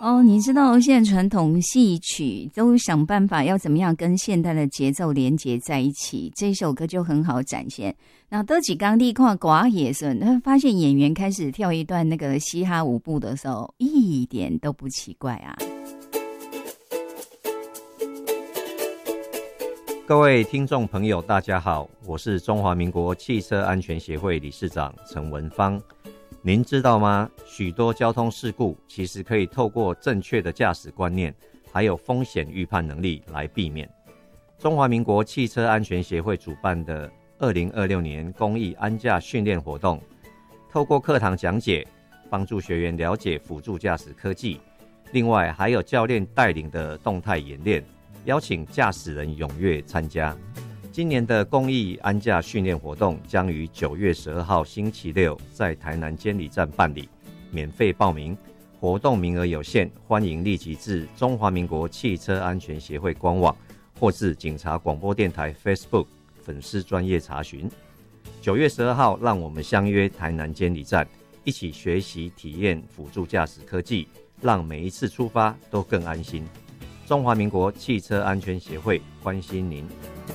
哦，你知道现在传统戏曲都想办法要怎么样跟现代的节奏连接在一起，这首歌就很好展现。那多几刚地看寡野顺，他发现演员开始跳一段那个嘻哈舞步的时候，一点都不奇怪啊。 各位听众朋友大家好，我是中华民国汽车安全协会理事长陈文芳。您知道吗？许多交通事故其实可以透过正确的驾驶观念，还有风险预判能力来避免。中华民国汽车安全协会主办的2026年公益安驾训练活动，透过课堂讲解，帮助学员了解辅助驾驶科技，另外还有教练带领的动态演练，邀请驾驶人踊跃参加。今年的公益安驾训练活动将于9月12号星期六在台南监理站办理，免费报名，活动名额有限，欢迎立即至中华民国汽车安全协会官网或至警察广播电台 Facebook 粉丝专页查询。9月12号，让我们相约台南监理站，一起学习体验辅助驾驶科技，让每一次出发都更安心。中华民国汽车安全协会关心您。